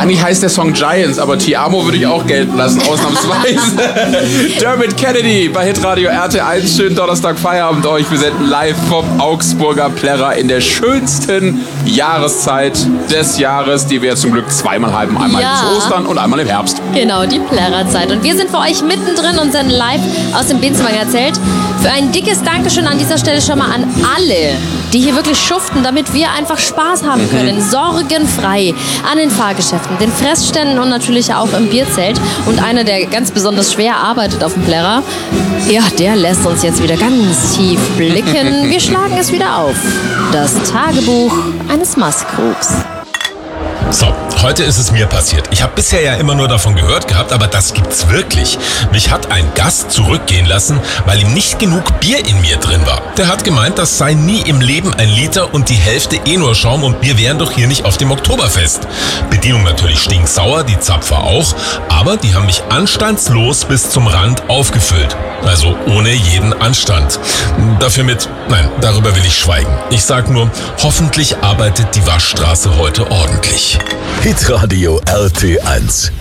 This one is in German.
Eigentlich heißt der Song Giants, aber Ti Amo würde ich auch gelten lassen, ausnahmsweise. Dermot Kennedy bei Hitradio RT1. Schönen Donnerstag Feierabend euch. Wir senden live vom Augsburger Plärrer in der schönsten Jahreszeit des Jahres, die wir zum Glück zweimal haben. Einmal zu Ostern und einmal im Herbst. Genau, die Plärrerzeit. Und wir sind für euch mittendrin und senden live aus dem Benzemanger Zelt. Für ein dickes Dankeschön an dieser Stelle schon mal an alle, die hier wirklich schuften, damit wir einfach Spaß haben können. Sorgenfrei an den Fahrgeschäften, den Fressständen und natürlich auch im Bierzelt. Und einer, der ganz besonders schwer arbeitet auf dem Plärrer, ja, der lässt uns jetzt wieder ganz tief blicken. Wir schlagen es wieder auf. Das Tagebuch eines Maskrubs. So, heute ist es mir passiert. Ich habe bisher ja immer nur davon gehört gehabt, aber das gibt's wirklich. Mich hat ein Gast zurückgehen lassen, weil ihm nicht genug Bier in mir drin war. Der hat gemeint, das sei nie im Leben 1 Liter und die Hälfte nur Schaum und wir wären doch hier nicht auf dem Oktoberfest. Bedienung natürlich stinksauer, die Zapfer auch, aber die haben mich anstandslos bis zum Rand aufgefüllt. Also ohne jeden Anstand. Darüber will ich schweigen. Ich sag nur, hoffentlich arbeitet die Waschstraße heute ordentlich. Hitradio RT1.